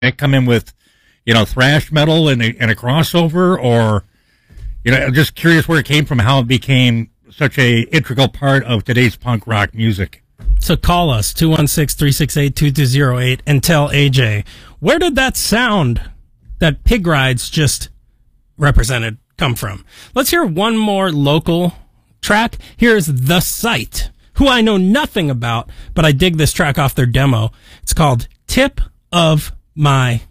it come in with, thrash metal and a crossover, or, I'm just curious where it came from, how it became such a integral part of today's punk rock music. So call us, 216-368-2208, and tell AJ, where did that sound that Pig Rides just represented come from? Let's hear one more local track. Here's The Sight, who I know nothing about, but I dig this track off their demo. It's called Tip of My